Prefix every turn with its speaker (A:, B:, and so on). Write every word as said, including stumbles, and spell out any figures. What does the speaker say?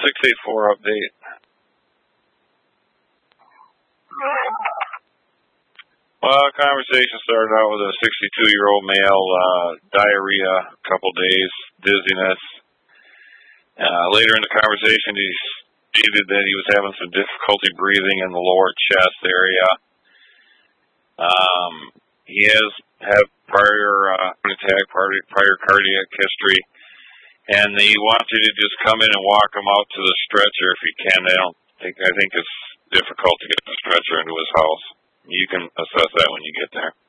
A: six eight four update. Well, conversation started out with a sixty-two-year-old male, uh, diarrhea, a couple days, dizziness. Uh, later in the conversation, he stated that he was having some difficulty breathing in the lower chest area. Um, he has had prior uh, heart attack, prior, prior cardiac history, and he wants you to just come in and walk him out to the stretcher if you can. I don't think I think it's difficult to get the stretcher into his house. You can assess that when you get there.